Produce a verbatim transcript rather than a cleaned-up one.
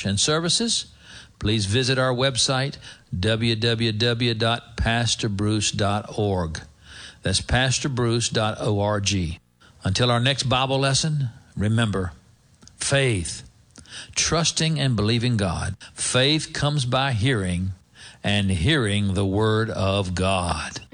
and services, please visit our website, w w w dot pastor bruce dot org. That's pastor bruce dot org. Until our next Bible lesson, remember, faith, trusting and believing God. Faith comes by hearing, and hearing the Word of God.